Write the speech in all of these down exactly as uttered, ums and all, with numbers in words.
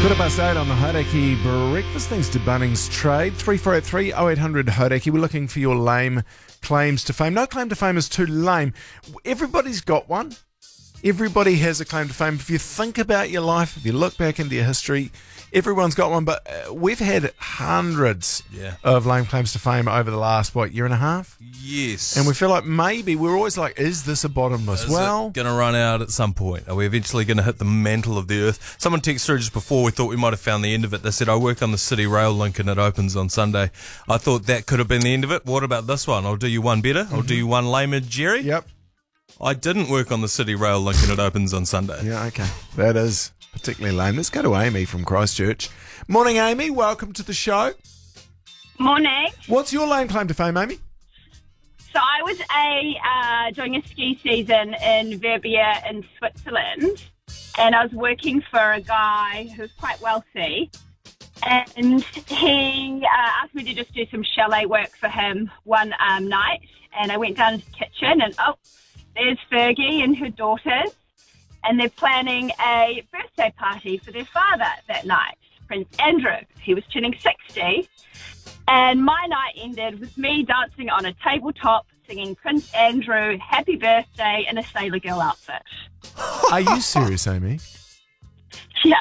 Quarter past eight on the Hauraki Breakfast. Thanks to Bunnings Trade. three four eight three, oh eight hundred Hauraki. We're looking for your lame claims to fame. No claim to fame is too lame. Everybody's got one. Everybody has a claim to fame. If you think about your life, if you look back into your history, everyone's got one. But uh, we've had hundreds yeah. of lame claims to fame over the last, what, year and a half? Yes. And we feel like maybe we're always like, is this a bottomless Is well? it going to run out at some point? Are we eventually going to hit the mantle of the earth? Someone texted through just before we thought we might have found the end of it. They said, I work on the City Rail link and it opens on Sunday. I thought that could have been the end of it. What about this one? I'll do you one better. Mm-hmm. I'll do you one lamer, Jerry. Yep. I didn't work on the City Rail link and it opens on Sunday. Yeah, okay. That is particularly lame. Let's go to Amy from Christchurch. Morning, Amy. Welcome to the show. Morning. What's your lame claim to fame, Amy? So I was a uh, doing a ski season in Verbier in Switzerland, and I was working for a guy who was quite wealthy, and he uh, asked me to just do some chalet work for him one um, night, and I went down to the kitchen, and oh, there's Fergie and her daughters, and they're planning a birthday party for their father that night, Prince Andrew. He was turning sixty. And my night ended with me dancing on a tabletop, singing Prince Andrew Happy Birthday in a Sailor Girl outfit. Are you serious, Amy? Yeah.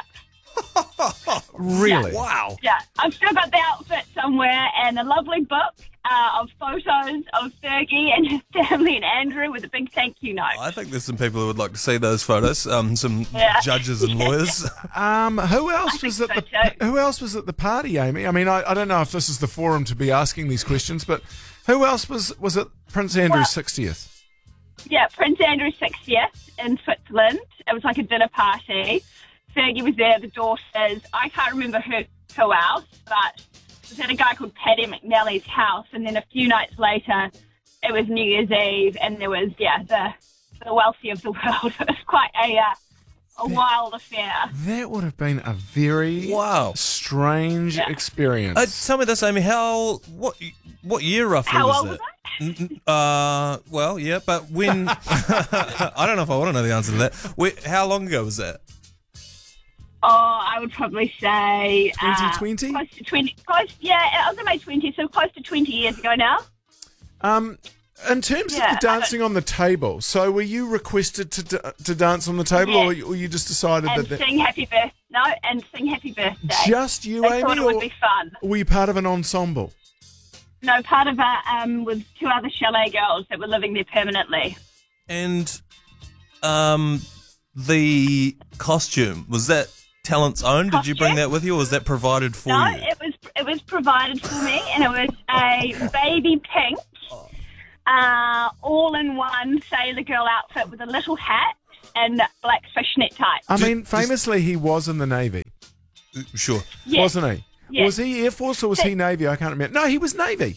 Really? Yeah. Wow. Yeah. I've still got the outfit somewhere and a lovely book uh, of photos of Fergie and his family and Andrew with a big thank you note. I think there's some people who would like to see those photos, um, some Yeah. judges and lawyers. Um, who else I was think at so the too. Who else was at the party, Amy? I mean, I, I don't know if this is the forum to be asking these questions, but who else was was at Prince Andrew's Well- sixtieth? Yeah, Prince Andrew's sixtieth in Switzerland. It was like a dinner party. Fergie was there, the daughters. I can't remember who, who else, but it was at a guy called Paddy McNally's house. And then a few nights later, it was New Year's Eve, and there was, yeah, the, the wealthy of the world. It was quite a, uh, a wild affair. That would have been a very Wow. strange Yeah. experience. Uh, tell me this, Amy. How what what year roughly How was old it? was I? N- n- Uh, well, yeah, but when I don't know if I want to know the answer to that. Where, how long ago was that? Oh, I would probably say... twenty twenty? Uh, close to twenty. Close, yeah, I was in my twenties, so close to twenty years ago now. Um, in terms Yeah, of the dancing on the table, so were you requested to d- to dance on the table, Yes. or, or you just decided And that, that sing happy birthday. No, and sing happy birthday. just you, They thought Amy, it would or be fun. were you part of an ensemble? No, part of it um, was two other chalet girls that were living there permanently. And um, the costume, was that talent's own? Did you bring Costume? that with you, or was that provided for No, you? it was it was provided for me, and it was a baby pink, uh, all-in-one Sailor Girl outfit with a little hat and black fishnet tights. I Ju- mean, just- famously, he was in the Navy, Sure. Yes, wasn't he? yes. Was he Air Force or was he Navy? I can't remember. No, he was Navy.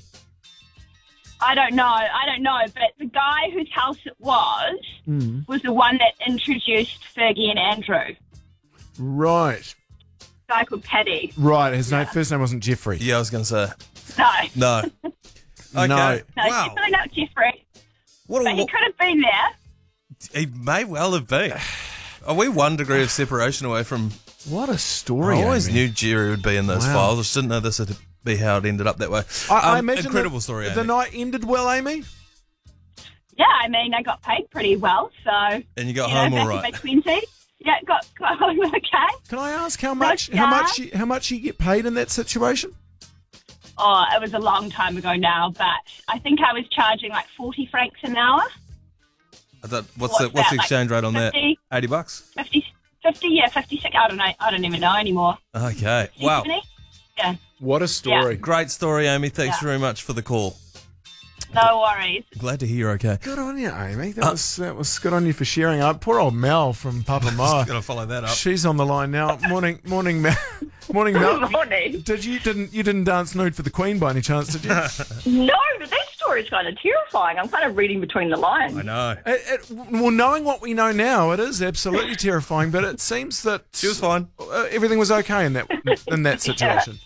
I don't know, I don't know, but the guy whose house it was Mm. was the one that introduced Fergie and Andrew. Right, A guy called Paddy. right. His name, first name wasn't Jeffrey. Yeah, I was going to say. No, No. Okay. No. no, Wow. definitely not Jeffrey. What a, But he what, could have been there. he may well have been. Are we one degree of separation away from... What a story! I always Amy. knew Jerry would be in those Wow. files. I just didn't know this would be how it ended up that way. I, I Um, imagine incredible the, story, The Amy. night ended well, Amy. Yeah, I mean, I got paid pretty well, so... And you got you home know, all back right. in my twenties. Yeah, got, got home okay. Can I ask how much? How yeah. much? You, how much you get paid in that situation? Oh, it was a long time ago now, but I think I was charging like forty francs an hour. I thought, what's What's the what's that, the like exchange rate on that? fifty? Eighty bucks. fifty, fifty, yeah, fifty-six. I don't know. I don't even know anymore. Okay. Wow. seventy? Yeah, What a story! Great story, Amy. Thanks Yeah. very much for the call. no worries. Glad to hear you're okay. Good on you, Amy. That Uh, was that was good on you for sharing. Uh, poor old Mel from Papa Moa. Gonna follow that up. She's on the line now. Morning, morning, Mel. Morning, Mel. Morning. Did you didn't you didn't dance nude for the Queen by any chance? Did you? No, but that story's kind of terrifying. I'm kind of reading between the lines. I know. It, it, well, knowing what we know now, it is absolutely terrifying. But it seems that She was fine. uh, everything was okay in that in that situation.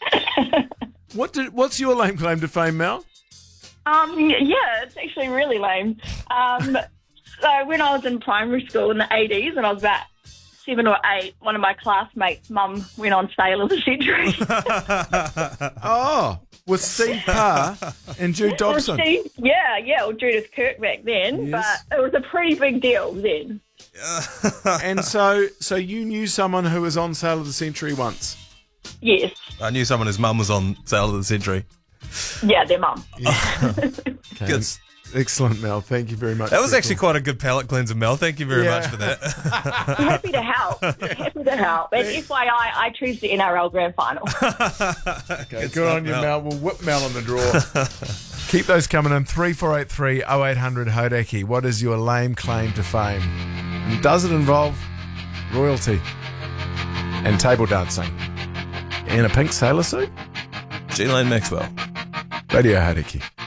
What did? What's your lame claim to fame, Mel? Um, yeah, it's actually really lame. Um, so when I was in primary school in the eighties, and I was about seven or eight, one of my classmates' mum went on Sailor of the Century. Oh, with Steve Parr and Jude Dobson. Steve, yeah, yeah, or Judith Kirk back then, Yes. but it was a pretty big deal then. And so, so you knew someone who was on Sail of the Century once. Yes, I knew someone whose mum was on Sail of the Century. yeah, their mum. Okay. Good. Excellent, Mel. Thank you very much. That was for actually your quite a good palate cleanser, Mel. Thank you very Yeah. much for that. Happy to help. Happy to help. And F Y I, I choose the N R L Grand Final. Okay, good, stuff, on you, Mel. Mel. We'll whip Mel on the draw. Keep those coming in. three four eight three oh eight hundred Hodaki. What is your lame claim to fame? And does it involve royalty and table dancing? In a pink sailor suit? Ghislaine Maxwell. Radio Hodaki.